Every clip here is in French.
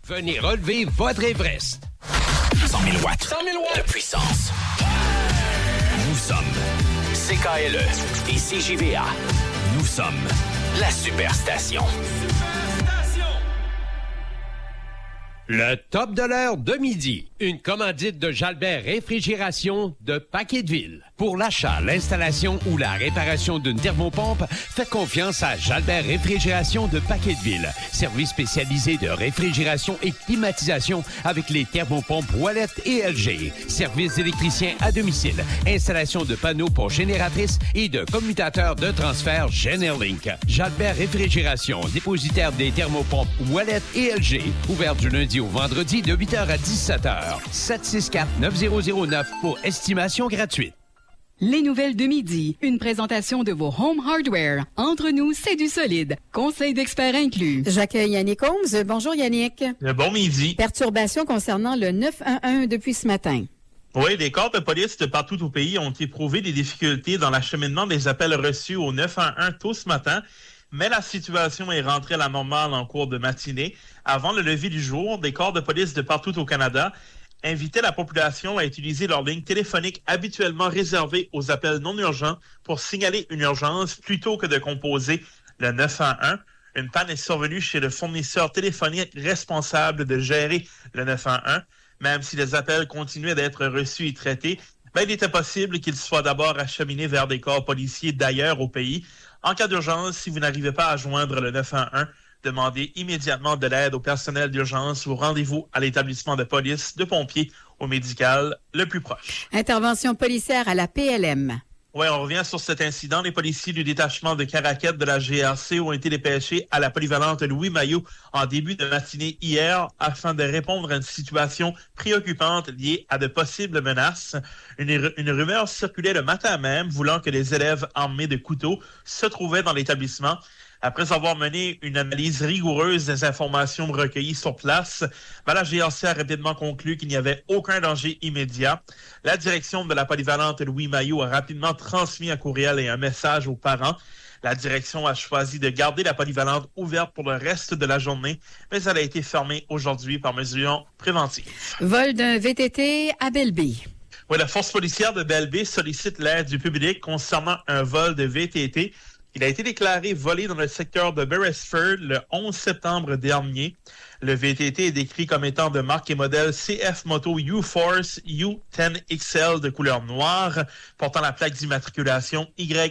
Venez relever votre Everest. 100 000 watts. 100 000 watts de puissance. Nous sommes CKLE et CJVA. Nous sommes la Superstation. Le top de l'heure de midi. Une commandite de Jalbert Réfrigération de Paqueteville. Pour l'achat, l'installation ou la réparation d'une thermopompe, faites confiance à Jalbert Réfrigération de Paqueteville. Service spécialisé de réfrigération et climatisation avec les thermopompes Ouellet et LG. Service d'électricien à domicile. Installation de panneaux pour génératrices et de commutateurs de transfert Generlink. Jalbert Réfrigération, dépositaire des thermopompes Ouellet et LG. Ouvert du lundi au vendredi de 8h à 17h. 764-9009 pour estimation gratuite. Les nouvelles de midi. Une présentation de vos Home Hardware. Entre nous, c'est du solide. Conseil d'experts inclus. J'accueille Yannick Holmes. Bonjour Yannick. Bon midi. Perturbations concernant le 911 depuis ce matin. Oui, des corps de police de partout au pays ont éprouvé des difficultés dans l'acheminement des appels reçus au 911 tôt ce matin. Mais la situation est rentrée à la normale en cours de matinée. Avant le lever du jour, des corps de police de partout au Canada invitaient la population à utiliser leur ligne téléphonique habituellement réservée aux appels non urgents pour signaler une urgence plutôt que de composer le 911. Une panne est survenue chez le fournisseur téléphonique responsable de gérer le 911. Même si les appels continuaient d'être reçus et traités, il était possible qu'ils soient d'abord acheminés vers des corps policiers d'ailleurs au pays. En cas d'urgence, si vous n'arrivez pas à joindre le 911, demandez immédiatement de l'aide au personnel d'urgence ou rendez-vous à l'établissement de police, de pompiers ou médical le plus proche. Intervention policière à la PLM. Oui, on revient sur cet incident. Les policiers du détachement de Caraquette de la GRC ont été dépêchés à la polyvalente Louis Mailloux en début de matinée hier afin de répondre à une situation préoccupante liée à de possibles menaces. Une rumeur circulait le matin même voulant que les élèves armés de couteaux se trouvaient dans l'établissement. Après avoir mené une analyse rigoureuse des informations recueillies sur place, la GRC a rapidement conclu qu'il n'y avait aucun danger immédiat. La direction de la polyvalente Louis Mailloux a rapidement transmis un courriel et un message aux parents. La direction a choisi de garder la polyvalente ouverte pour le reste de la journée, mais elle a été fermée aujourd'hui par mesure préventive. Vol d'un VTT à Belleville. Oui, la force policière de Belleville sollicite l'aide du public concernant un vol de VTT. Il a été déclaré volé dans le secteur de Beresford le 11 septembre dernier. Le VTT est décrit comme étant de marque et modèle CF Moto U-Force U10XL de couleur noire, portant la plaque d'immatriculation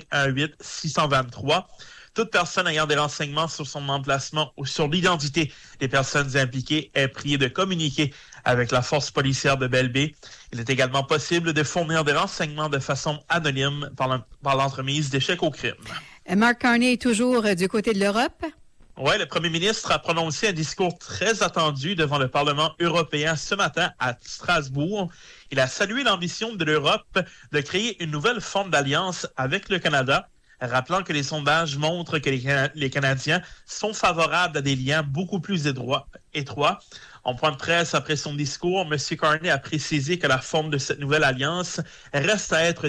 Y18623. Toute personne ayant des renseignements sur son emplacement ou sur l'identité des personnes impliquées est priée de communiquer avec la force policière de Belleville. Il est également possible de fournir des renseignements de façon anonyme par l'entremise d'échecs au crime. Mark Carney est toujours du côté de l'Europe. Oui, le premier ministre a prononcé un discours très attendu devant le Parlement européen ce matin à Strasbourg. Il a salué l'ambition de l'Europe de créer une nouvelle forme d'alliance avec le Canada, rappelant que les sondages montrent que les Canadiens sont favorables à des liens beaucoup plus étroits. En point de presse après son discours, M. Carney a précisé que la forme de cette nouvelle alliance reste à être